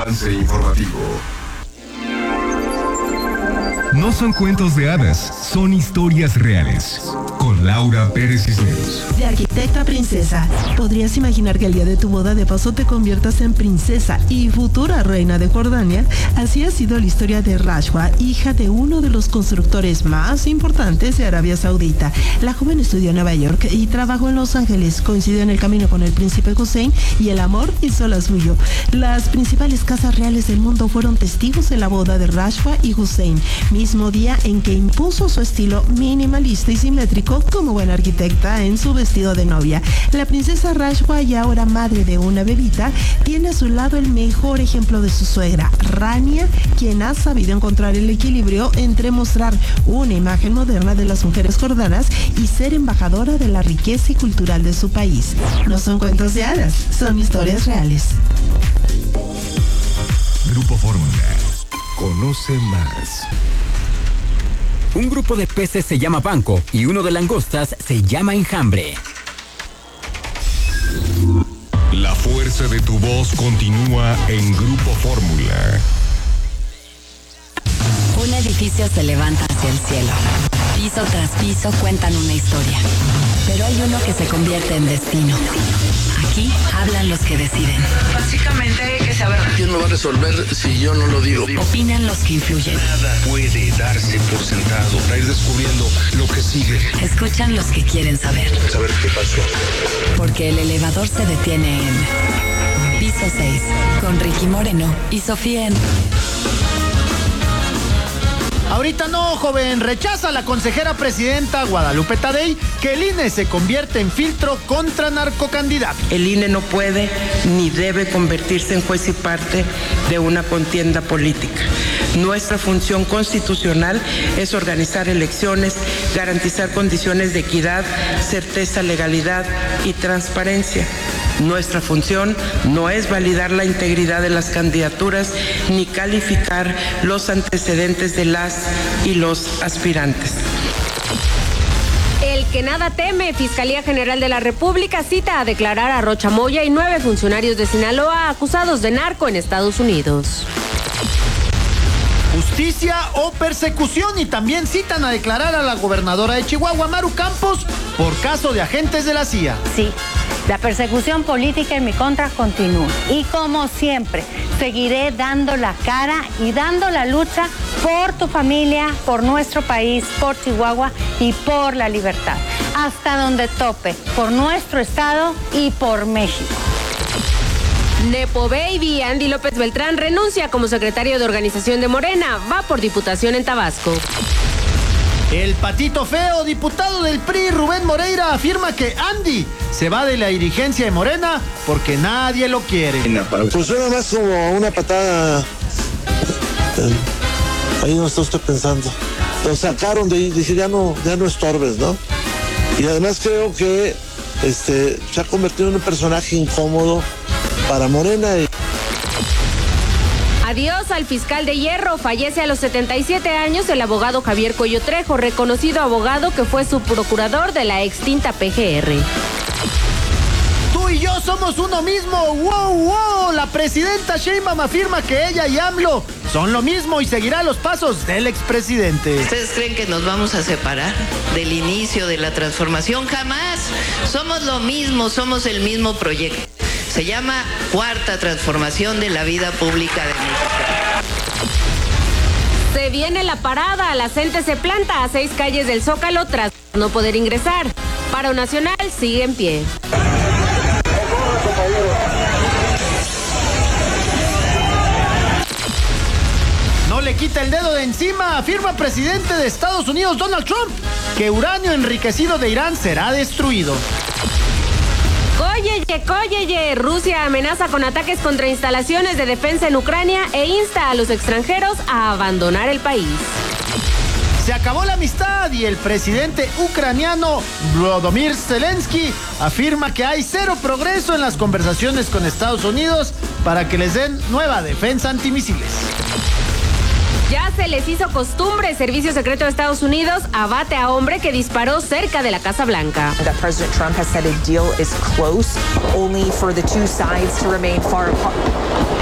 Avance informativo. No son cuentos de hadas, son historias reales. Con Laura Pérez Cisneros. De arquitecta a princesa, ¿podrías imaginar que el día de tu boda de paso te conviertas en princesa y futura reina de Jordania? Así ha sido la historia de Rashwa, hija de uno de los constructores más importantes de Arabia Saudita. La joven estudió en Nueva York y trabajó en Los Ángeles. Coincidió en el camino con el príncipe Hussein y el amor hizo la suyo. Las principales casas reales del mundo fueron testigos de la boda de Rashwa y Hussein, mismo día en que impuso su estilo minimalista y simétrico como buena arquitecta en su vestido de novia. La princesa Rashwa, y ahora madre de una bebita, tiene a su lado el mejor ejemplo de su suegra, Rania, quien ha sabido encontrar el equilibrio entre mostrar una imagen moderna de las mujeres jordanas y ser embajadora de la riqueza y cultural de su país. No son cuentos de hadas, son historias reales. Grupo Fórmula. Conoce más. Un grupo de peces se llama banco y uno de langostas se llama enjambre. La fuerza de tu voz continúa en Grupo Fórmula. Un edificio se levanta hacia el cielo. Piso tras piso cuentan una historia. Pero hay uno que se convierte en destino. Aquí hablan los que deciden. Básicamente hay que saber. ¿Quién lo va a resolver si yo no lo digo? Opinan los que influyen. Nada puede darse por sentado. Para ir descubriendo lo que sigue. Escuchan los que quieren saber. Saber qué pasó. Porque el elevador se detiene en Piso 6, con Ricky Moreno y Sofía en... Ahorita no, joven. Rechaza la consejera presidenta Guadalupe Tadei que el INE se convierte en filtro contra narcocandidatos. El INE no puede ni debe convertirse en juez y parte de una contienda política. Nuestra función constitucional es organizar elecciones, garantizar condiciones de equidad, certeza, legalidad y transparencia. Nuestra función no es validar la integridad de las candidaturas ni calificar los antecedentes de las y los aspirantes. El que nada teme, Fiscalía General de la República cita a declarar a Rocha Moya y 9 funcionarios de Sinaloa acusados de narco en Estados Unidos. Justicia o persecución, y también citan a declarar a la gobernadora de Chihuahua, Maru Campos, por caso de agentes de la CIA. Sí, la persecución política en mi contra continúa. Y como siempre, seguiré dando la cara y dando la lucha por tu familia, por nuestro país, por Chihuahua y por la libertad. Hasta donde tope, por nuestro estado y por México. Nepo Baby, Andy López Beltrán renuncia como secretario de organización de Morena. Va por diputación en Tabasco. El patito feo, diputado del PRI, Rubén Moreira, afirma que Andy se va de la dirigencia de Morena porque nadie lo quiere. Pues suena más como una patada. Ahí no está usted pensando. Lo sacaron de ahí, dice ya no estorbes, ¿no? Y además creo que se ha convertido en un personaje incómodo para Morena. Adiós al fiscal de Hierro. Fallece a los 77 años el abogado Javier Coello Trejo, reconocido abogado que fue subprocurador de la extinta PGR. Tú y yo somos uno mismo. ¡Wow, wow! La presidenta Sheinbaum afirma que ella y AMLO son lo mismo y seguirá los pasos del expresidente. ¿Ustedes creen que nos vamos a separar del inicio de la transformación? Jamás. Somos lo mismo, somos el mismo proyecto. Se llama Cuarta Transformación de la Vida Pública de México. Se viene la parada. La gente se planta a 6 calles del Zócalo tras no poder ingresar. Paro nacional sigue en pie. No le quita el dedo de encima, afirma presidente de Estados Unidos Donald Trump, que uranio enriquecido de Irán será destruido. Cóyeye, Rusia amenaza con ataques contra instalaciones de defensa en Ucrania e insta a los extranjeros a abandonar el país. Se acabó la amistad y el presidente ucraniano Volodymyr Zelensky afirma que hay cero progreso en las conversaciones con Estados Unidos para que les den nueva defensa antimisiles. Ya se les hizo costumbre. Servicio Secreto de Estados Unidos abate a hombre que disparó cerca de la Casa Blanca. President Trump has said a deal is close, only for the two sides to remain far apart.